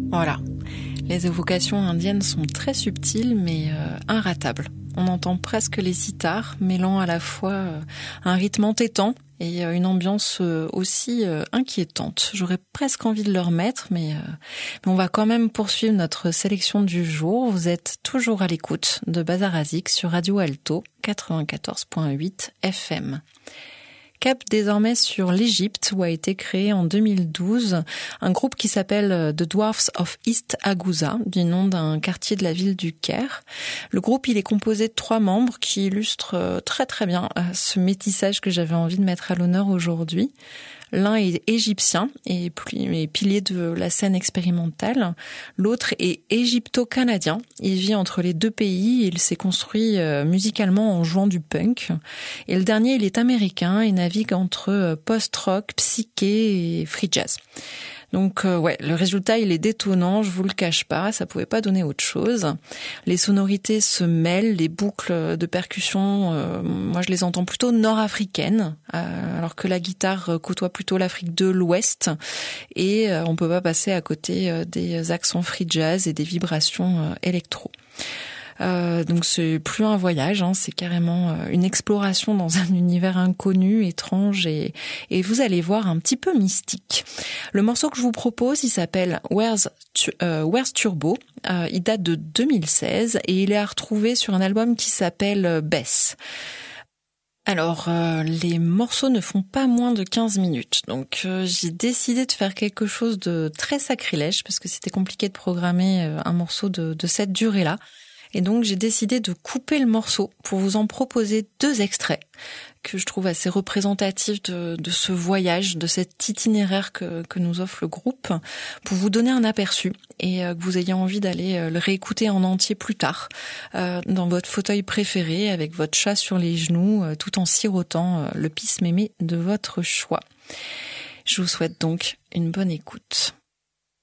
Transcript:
Voilà. Les évocations indiennes sont très subtiles mais inratables. On entend presque les sitars, mêlant à la fois un rythme entêtant et une ambiance aussi inquiétante. J'aurais presque envie de le remettre, mais on va quand même poursuivre notre sélection du jour. Vous êtes toujours à l'écoute de Bazar Azik sur Radio Alto 94.8 FM. Cap désormais sur l'Égypte où a été créé en 2012 un groupe qui s'appelle The Dwarfs of East Aguza, du nom d'un quartier de la ville du Caire. Le groupe, il est composé de 3 membres qui illustrent très très bien ce métissage que j'avais envie de mettre à l'honneur aujourd'hui. L'un est égyptien et pilier de la scène expérimentale. L'autre est égypto-canadien. Il vit entre les 2 pays. Il s'est construit musicalement en jouant du punk. Et le dernier, il est américain et navigue entre post-rock, psyché et free jazz. Donc le résultat, il est détonnant, je vous le cache pas, ça pouvait pas donner autre chose. Les sonorités se mêlent, les boucles de percussion, moi je les entends plutôt nord-africaines, alors que la guitare côtoie plutôt l'Afrique de l'Ouest, et on peut pas passer à côté des accents free jazz et des vibrations électro. Donc c'est plus un voyage, c'est carrément une exploration dans un univers inconnu, étrange et vous allez voir un petit peu mystique. Le morceau que je vous propose, il s'appelle Where's Turbo. Il date de 2016 et il est à retrouver sur un album qui s'appelle Bess. Alors, les morceaux ne font pas moins de 15 minutes, donc j'ai décidé de faire quelque chose de très sacrilège parce que c'était compliqué de programmer un morceau de cette durée-là. Et donc j'ai décidé de couper le morceau pour vous en proposer 2 extraits que je trouve assez représentatifs de ce voyage, de cet itinéraire que nous offre le groupe, pour vous donner un aperçu et que vous ayez envie d'aller le réécouter en entier plus tard, dans votre fauteuil préféré, avec votre chat sur les genoux, tout en sirotant le pisse mémé de votre choix. Je vous souhaite donc une bonne écoute.